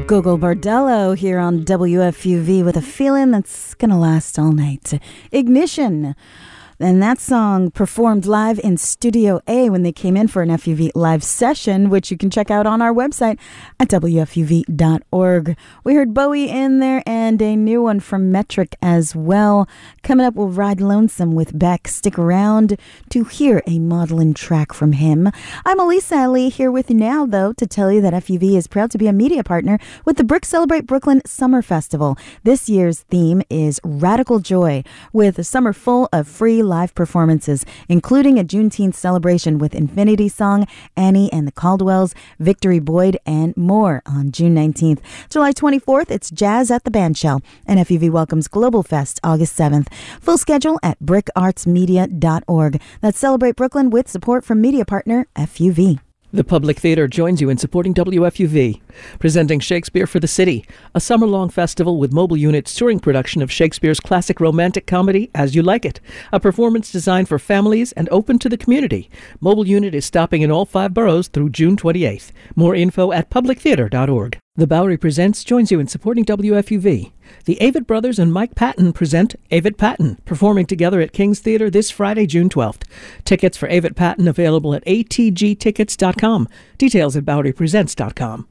Gogol Bordello here on WFUV with a feeling that's going to last all night. Ignition. And that song performed live in Studio A when they came in for an FUV live session, which you can check out on our website at WFUV.org. We heard Bowie in there and a new one from Metric as well. Coming up, we'll ride Lonesome with Beck. Stick around to hear a modeling track from him. I'm Elisa Ali here with you now, though, to tell you that FUV is proud to be a media partner with the Brick Celebrate Brooklyn Summer Festival. This year's theme is Radical Joy, with a summer full of free live performances, including a Juneteenth celebration with Infinity Song, Annie and the Caldwells, Victory Boyd, and more on June 19th. July 24th, it's Jazz at the Bandshell, and FUV welcomes Global Fest August 7th. Full schedule at brickartsmedia.org. That's Celebrate Brooklyn with support from media partner FUV. The Public Theater joins you in supporting WFUV, presenting Shakespeare for the City, a summer-long festival with mobile units touring production of Shakespeare's classic romantic comedy, As You Like It, a performance designed for families and open to the community. Mobile unit is stopping in all 5 boroughs through June 28th. More info at publictheater.org. The Bowery Presents joins you in supporting WFUV. The Avett Brothers and Mike Patton present Avett Patton, performing together at King's Theater this Friday, June 12th. Tickets for Avett Patton available at atgtickets.com. Details at bowerypresents.com.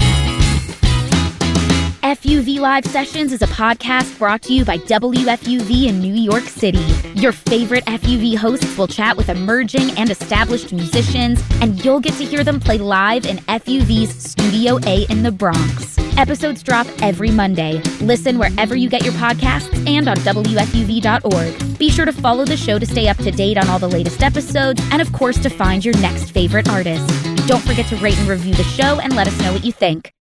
FUV Live Sessions is a podcast brought to you by WFUV in New York City. Your favorite FUV hosts will chat with emerging and established musicians, and you'll get to hear them play live in FUV's Studio A in the Bronx. Episodes drop every Monday. Listen wherever you get your podcasts and on WFUV.org. Be sure to follow the show to stay up to date on all the latest episodes, and of course to find your next favorite artist. Don't forget to rate and review the show and let us know what you think.